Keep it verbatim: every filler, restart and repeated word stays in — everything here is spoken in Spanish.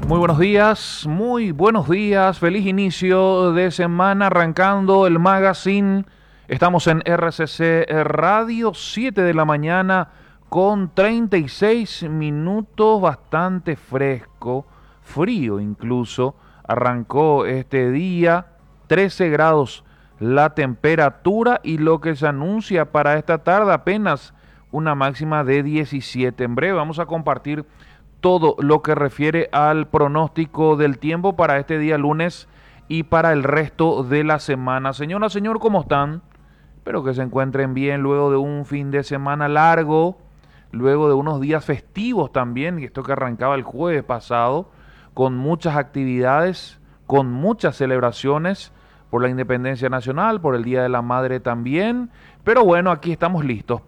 Muy buenos días, muy buenos días, feliz inicio de semana arrancando el magazine. Estamos en R C C Radio, siete de la mañana con treinta y seis minutos, bastante fresco, frío incluso. Arrancó este día, trece grados la temperatura y lo que se anuncia para esta tarde apenas una máxima de diecisiete. En breve vamos a compartir todo lo que refiere al pronóstico del tiempo para este día lunes y para el resto de la semana. Señora, señor, ¿cómo están? Espero que se encuentren bien luego de un fin de semana largo, luego de unos días festivos también, esto que arrancaba el jueves pasado, con muchas actividades, con muchas celebraciones por la independencia nacional, por el Día de la Madre también. Pero bueno, aquí estamos listos